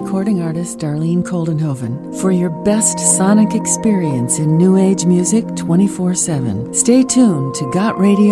recording artist Darlene Koldenhoven for your best sonic experience in New Age music 24/7. Stay tuned to Got Radio